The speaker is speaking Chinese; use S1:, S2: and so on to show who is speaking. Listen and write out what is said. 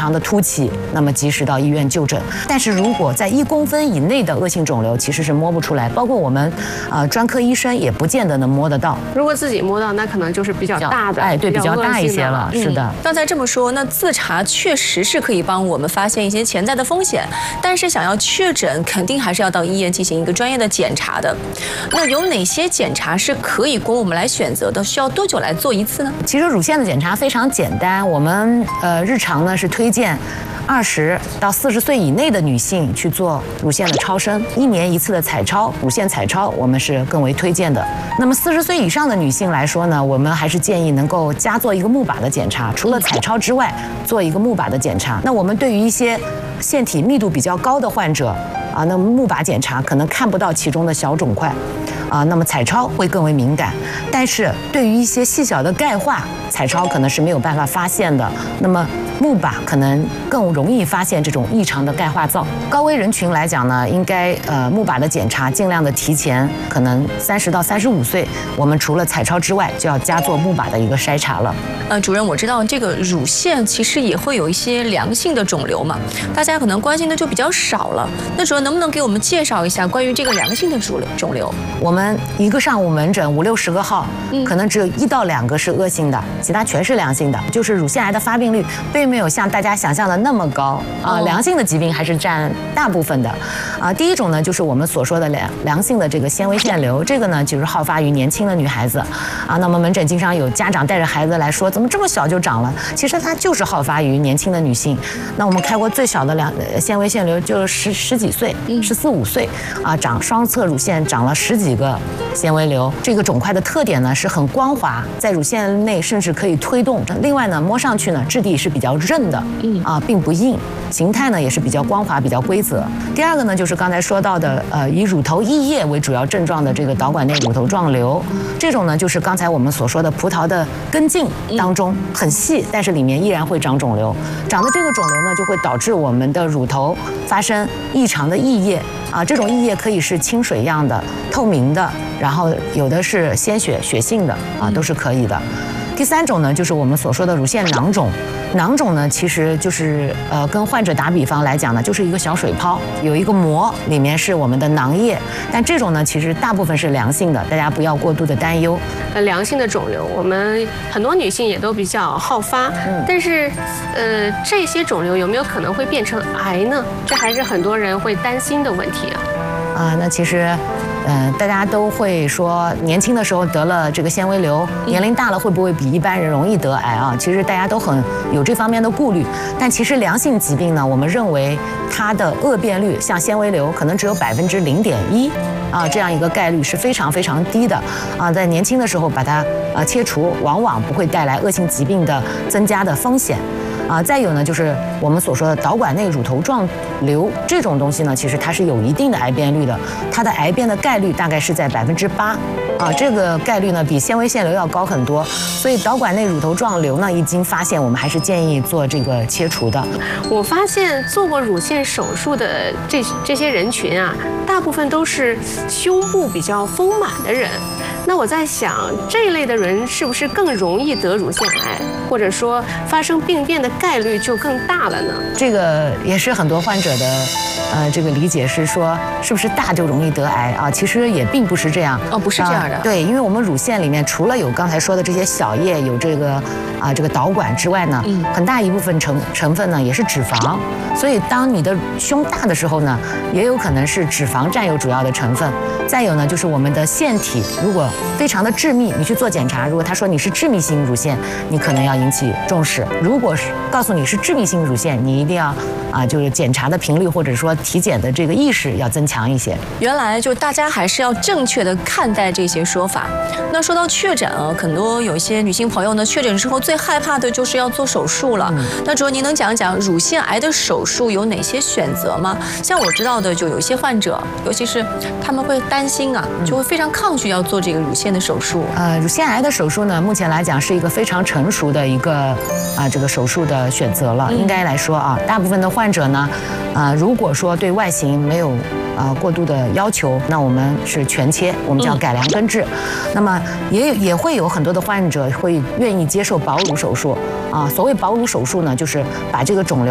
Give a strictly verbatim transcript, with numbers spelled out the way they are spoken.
S1: 常的凸起，那么及时到医院就诊。但是如果在一公分以内的恶性肿瘤，其实是摸不出来，包括我们呃专科医生也不见得能摸得到。
S2: 如果自己摸到，那可能就是比较大的，
S1: 哎，对，比较大一些了。是的。
S3: 刚才这么说，那自查确实是可以帮我们发现一些潜在的风险，但是想要确诊，肯定还是要到医院进行一个专业的检查的。那有哪些检查是可以供我们来选择的？需要多久来做一次呢？
S1: 其实乳腺的检查非常简单，我们呃日常呢是推荐二十到四十岁以内的女性去做乳腺的超声，一年一次的彩超，乳腺彩超我们是更为推荐的。那么四十岁以上的女性来说呢，我们还是建议能够加做一个钼靶的检查，除了彩超之外，做一个钼靶的检查。那我们对于一些腺体密度比较高的患者啊，那么钼靶检查可能看不到其中的小肿块。啊，那么彩超会更为敏感，但是对于一些细小的钙化，彩超可能是没有办法发现的。那么钼靶可能更容易发现这种异常的钙化灶。高危人群来讲呢，应该呃钼靶的检查尽量的提前，可能三十到三十五岁，我们除了彩超之外，就要加做钼靶的一个筛查了。
S3: 呃，主任，我知道这个乳腺其实也会有一些良性的肿瘤嘛，大家可能关心的就比较少了。那主任能不能给我们介绍一下关于这个良性的肿瘤？肿瘤，
S1: 我们一个上午门诊五六十个号，可能只有一到两个是恶性的，其他全是良性的。就是乳腺癌的发病率并没有像大家想象的那么高啊，良性的疾病还是占大部分的啊。第一种呢，就是我们所说的良良性的这个纤维腺瘤，这个呢就是好发于年轻的女孩子啊。那么门诊经常有家长带着孩子来说，怎么这么小就长了？其实它就是好发于年轻的女性。那我们开过最小的两纤维腺瘤就是十十几岁，十四五岁啊，长双侧乳腺长了十几个纤维瘤。这个肿块的特点呢是很光滑，在乳腺内甚至可以推动。另外呢，摸上去呢质地是比较韧的，啊，并不硬，形态呢也是比较光滑、比较规则。第二个呢，就是刚才说到的，呃，以乳头溢液为主要症状的这个导管内乳头状瘤，这种呢就是刚才我们所说的葡萄的根茎当中很细，但是里面依然会长肿瘤。长的这个肿瘤呢，就会导致我们的乳头发生异常的溢液。啊，这种溢液可以是清水样的、透明的，然后有的是鲜血、血性的，啊，都是可以的。第三种呢，就是我们所说的乳腺囊肿。囊肿呢，其实就是呃，跟患者打比方来讲呢，就是一个小水泡，有一个膜，里面是我们的囊液。但这种呢，其实大部分是良性的，大家不要过度的担忧。
S2: 呃，良性的肿瘤，我们很多女性也都比较好发，嗯、但是，呃，这些肿瘤有没有可能会变成癌呢？这还是很多人会担心的问题啊。
S1: 啊，那其实。嗯、呃，大家都会说，年轻的时候得了这个纤维瘤，年龄大了会不会比一般人容易得癌啊？其实大家都很有这方面的顾虑。但其实良性疾病呢，我们认为它的恶变率，像纤维瘤可能只有百分之零点一啊，这样一个概率是非常非常低的啊。在年轻的时候把它啊切除，往往不会带来恶性疾病的增加的风险。啊，再有呢，就是我们所说的导管内乳头状瘤这种东西呢，其实它是有一定的癌变率的，它的癌变的概率大概是在百分之八，啊，这个概率呢比纤维腺瘤要高很多，所以导管内乳头状瘤呢一经发现，我们还是建议做这个切除的。
S2: 我发现做过乳腺手术的这这些人群啊，大部分都是胸部比较丰满的人。那我在想，这一类的人是不是更容易得乳腺癌，或者说发生病变的概率就更大了呢？
S1: 这个也是很多患者的，呃，这个理解是说，是不是大就容易得癌啊？其实也并不是这样。
S3: 哦，不是这样的。
S1: 啊、对，因为我们乳腺里面除了有刚才说的这些小叶，有这个啊这个导管之外呢，嗯，很大一部分成成分呢也是脂肪。所以当你的胸大的时候呢，也有可能是脂肪占有主要的成分。再有呢，就是我们的腺体如果非常的致密，你去做检查，如果他说你是致密性乳腺，你可能要引起重视。如果是告诉你是致密性乳腺，你一定要啊，就是检查的频率或者说体检的这个意识要增强一些。
S3: 原来就大家还是要正确的看待这些说法。那说到确诊啊，很多有一些女性朋友呢，确诊之后最害怕的就是要做手术了。嗯、那主任您能讲讲乳腺癌的手术有哪些选择吗？像我知道的，就有一些患者，尤其是他们会担心啊，就会非常抗拒要做这个乳腺的手术。
S1: 呃，乳腺癌的手术呢，目前来讲是一个非常成熟的一个啊这个手术的选择了。应该来说啊，大部分的患者呢，啊如果说对外形没有啊过度的要求，那我们是全切，我们叫改良根治。那么也也会有很多的患者会愿意接受保乳手术啊。所谓保乳手术呢，就是把这个肿瘤